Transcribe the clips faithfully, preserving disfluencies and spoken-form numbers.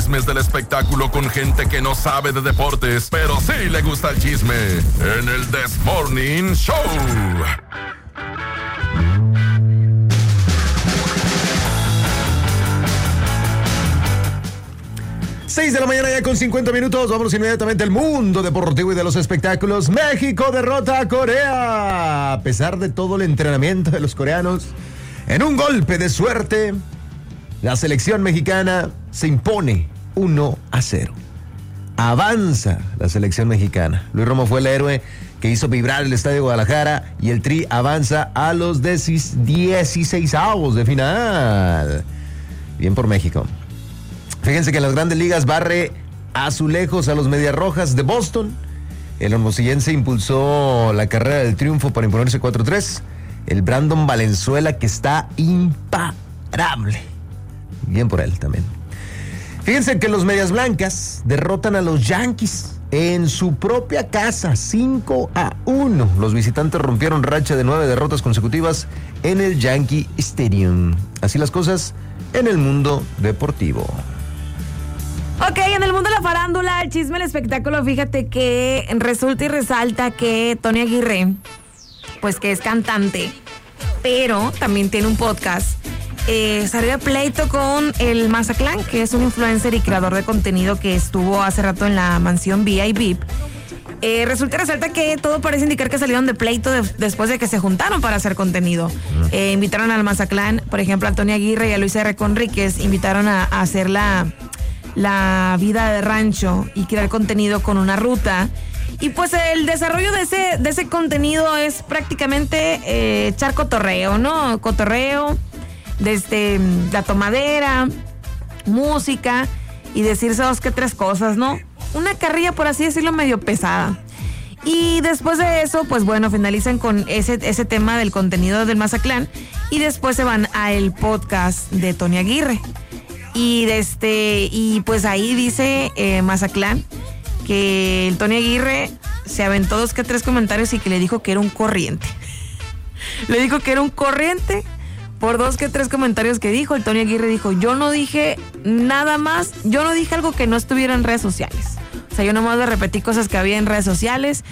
chismes del espectáculo con gente que no sabe de deportes, pero sí le gusta el chisme. En el This Morning Show. seis de la mañana ya con cincuenta minutos. Vámonos inmediatamente al mundo deportivo y de los espectáculos. México derrota a Corea. A pesar de todo el entrenamiento de los coreanos, en un golpe de suerte, la selección mexicana se impone uno a cero. Avanza la selección mexicana. Luis Romo fue el héroe que hizo vibrar el Estadio Guadalajara y el Tri avanza a los dieciseisavos de final. Bien por México. Fíjense que en las grandes ligas barre azulejos a los Medias Rojas de Boston. El hermosillense impulsó la carrera del triunfo para imponerse cuatro tres. El Brandon Valenzuela, que está imparable. Bien por él también. Fíjense que los Medias Blancas derrotan a los Yankees en su propia casa, cinco a uno. Los visitantes rompieron racha de nueve derrotas consecutivas en el Yankee Stadium. Así las cosas en el mundo deportivo. Ok, en el mundo de la farándula, el chisme, el espectáculo, fíjate que resulta y resalta que Tony Aguirre, pues que es cantante, pero también tiene un podcast, eh, salió de pleito con el Mazatlán, que es un influencer y creador de contenido que estuvo hace rato en la mansión V I V I P. Eh, resulta y resalta que todo parece indicar que salieron de pleito de, después de que se juntaron para hacer contenido. Eh, invitaron al Mazatlán, por ejemplo, a Tony Aguirre y a Luis R. Conríquez, invitaron a, a hacer la... la vida de rancho y crear contenido con una ruta. Y pues el desarrollo de ese, de ese contenido es prácticamente eh, echar cotorreo, ¿no? Cotorreo, desde la tomadera, música y decirse dos que tres cosas, ¿no? Una carrilla, por así decirlo, medio pesada. Y después de eso, pues bueno, finalizan con ese, ese tema del contenido del Mazatlán y después se van a el podcast de Tony Aguirre. Y este y pues ahí dice eh, Mazatlán que el Tony Aguirre se aventó dos que tres comentarios y que le dijo que era un corriente. Le dijo que era un corriente por dos que tres comentarios que dijo. El Tony Aguirre dijo, yo no dije nada más, yo no dije algo que no estuviera en redes sociales. O sea, yo nomás le repetí cosas que había en redes sociales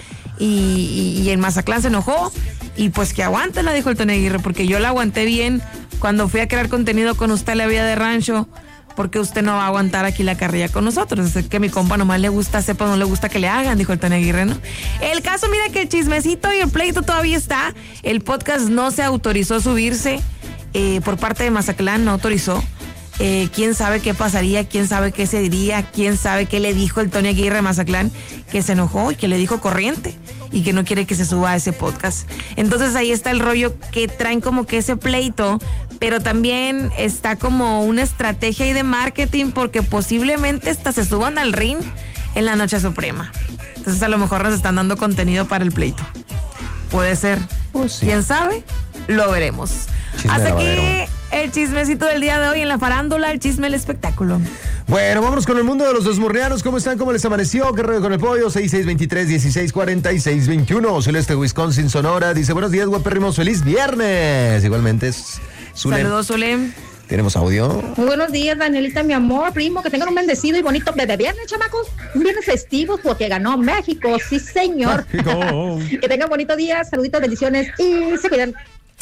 y, y, y el Mazatlán se enojó y pues que aguántela, dijo el Tony Aguirre, porque yo la aguanté bien cuando fui a crear contenido con usted la vida de rancho. Porque usted no va a aguantar aquí la carrilla con nosotros. Es que a mi compa nomás le gusta, sepa, no le gusta que le hagan, dijo el Tony Aguirre, ¿no? El caso, mira que el chismecito y el pleito todavía está. El podcast no se autorizó subirse eh, por parte de Mazatlán, no autorizó. Eh, quién sabe qué pasaría, quién sabe qué se diría, quién sabe qué le dijo el Tony Aguirre a Mazatlán, que se enojó y que le dijo corriente y que no quiere que se suba a ese podcast. Entonces ahí está el rollo que traen como que ese pleito, pero también está como una estrategia ahí de marketing porque posiblemente hasta se suban al ring en la Noche Suprema. Entonces a lo mejor nos están dando contenido para el pleito. Puede ser. Pues sí. ¿Quién sabe? Lo veremos. Chisme Hasta aquí el chismecito del día de hoy en la farándula, el chisme del espectáculo. Bueno, vámonos con el mundo de los desmorrianos. ¿Cómo están? ¿Cómo les amaneció? ¿Qué rollo con el pollo? seis seis veintitrés, dieciséis cuarenta y seis veintiuno. Celeste, Wisconsin, Sonora. Dice, buenos días, guapérrimos. Feliz viernes. Igualmente es Zulem. Saludos, Zulem. ¿Tenemos audio? Muy buenos días, Danielita, mi amor, primo. Que tengan un bendecido y bonito bebé viernes, chamacos. Un viernes festivo porque ganó México. Sí, señor. México. Que tengan bonito día. Saluditos, bendiciones y se cuidan.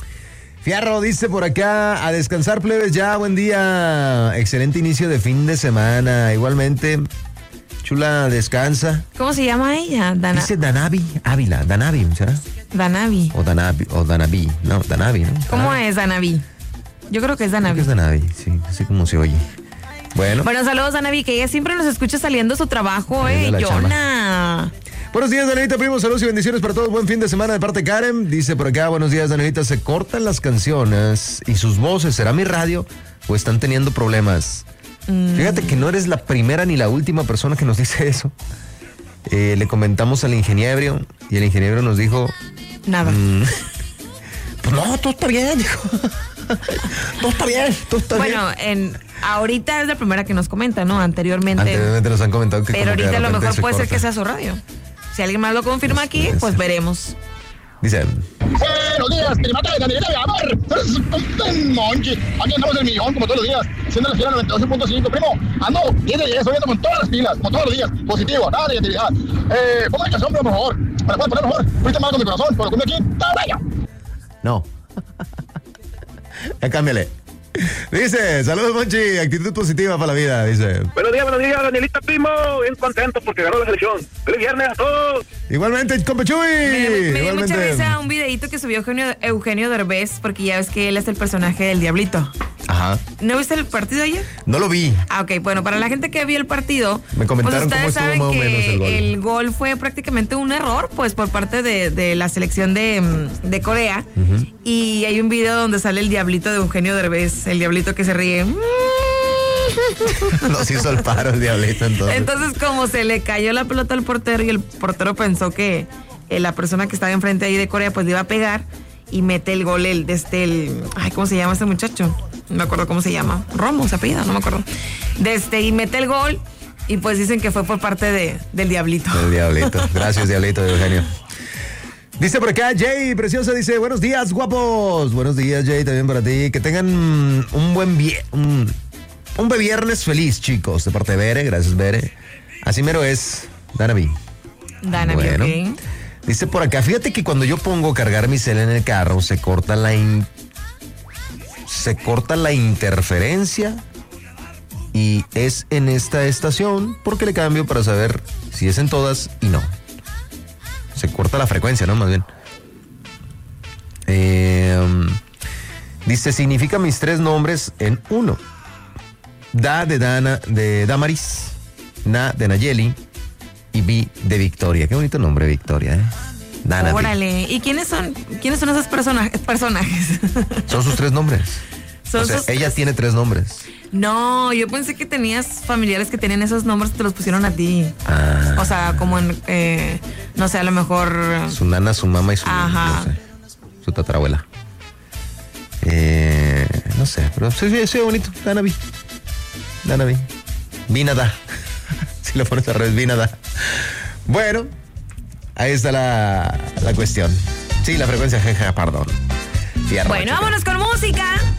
Fierro dice por acá, a descansar, plebes, ya, buen día, excelente inicio de fin de semana, igualmente, chula, descansa. ¿Cómo se llama ella? Dana... Dice Danavi Ávila, Danavi, ¿será? Danavi. O Danavi, o Danavi, no, Danavi, ¿no? ¿Cómo Danavi. es Danavi? Yo creo que es Danavi. Creo que es Danavi, sí, así como se oye. Bueno. Bueno, saludos, Danavi, que ella siempre nos escucha saliendo de su trabajo, eh, Yona. Buenos días, Danielita, primo, saludos y bendiciones para todos. Buen fin de semana de parte de Karen. Dice por acá, buenos días, Danielita. Se cortan las canciones y sus voces. ¿Será mi radio o están teniendo problemas? Mm. Fíjate que no eres la primera ni la última persona que nos dice eso. Eh, le comentamos al ingeniero y el ingeniero nos dijo... Nada. Mmm, pues no, todo está bien, dijo. Todo está bien, todo está bueno, bien. Bueno, ahorita es la primera que nos comenta, ¿no? Anteriormente. Anteriormente nos han comentado que... Pero ahorita que a lo mejor puede corta. ser que sea su radio. Si alguien más lo confirma aquí, pues veremos. Dice... Buenos días, Trinidad de Daniela, mi amor. Monchi, aquí andamos del millón, como todos los días, siendo la fiera noventa y ocho punto cinco, primo. Ando diez de diez, oyendo con todas las pilas, como todos los días, positivo, nada de negatividad. Eh, ponme la canción, por favor, me la puedes poner mejor. Fuiste mal con mi corazón, pero come aquí, ¡tabayo! No. Ya cámbiale. Dice, saludos, Monchi, actitud positiva para la vida, dice. Buenos días, buenos días, Danielita Primo, bien contento porque ganó la selección. ¡Feliz viernes a todos! Igualmente, compa Chuy. Me, me dio Igualmente. mucha risa un videito que subió Eugenio, Eugenio Derbez, porque ya ves que él es el personaje del Diablito. Ajá. ¿No viste el partido ayer? No lo vi. Ah, ok, bueno, para la gente que vio el partido, Me comentaron pues ustedes cómo estuvo saben más o que menos el gol. el gol fue prácticamente un error, pues por parte de, de la selección de, de Corea. Uh-huh. Y hay un video donde sale el Diablito de Eugenio Derbez, el Diablito que se ríe. Nos hizo el paro el Diablito entonces. Entonces, como se le cayó la pelota al portero y el portero pensó que eh, la persona que estaba enfrente ahí de Corea pues le iba a pegar y mete el gol el desde el, ay, ¿cómo se llama este muchacho? No me acuerdo cómo se llama. Romo se apellida, no me acuerdo. Desde y mete el gol y pues dicen que fue por parte de, del Diablito. Del Diablito. Gracias, Diablito de Eugenio. Dice por acá, Jay, preciosa, dice, buenos días, guapos. Buenos días, Jay, también para ti. Que tengan un buen vie- un, un viernes feliz, chicos. De parte de Bere, gracias, Bere. Así mero es, Danavi. Danavi, bueno, ok. Dice por acá, fíjate que cuando yo pongo cargar mi cel en el carro, se corta la in- se corta la interferencia y es en esta estación porque le cambio para saber si es en todas y no. Se corta la frecuencia, ¿no? Más bien. Eh, dice, significa mis tres nombres en uno. Da de Dana, de Damaris, Na de Nayeli y Vi de Victoria. Qué bonito nombre, Victoria, ¿eh? Dana. Órale. ¿Y quiénes son, quiénes son esos persona- personajes? Son sus tres nombres. Son o sea, sus ella tres... tiene tres nombres. No, yo pensé que tenías familiares que tenían esos nombres y te los pusieron a ti. Ah. O sea, como en, eh, no sé, a lo mejor... Su nana, su mamá y su... Ajá. No sé, su tatarabuela. Eh, no sé, pero sí, sí, sí, bonito. Danavi. Danavi. Vinada. Si lo pones al revés, Vinada. Bueno, ahí está la, la cuestión. Sí, la frecuencia, jeja, perdón. Bueno, vámonos con música.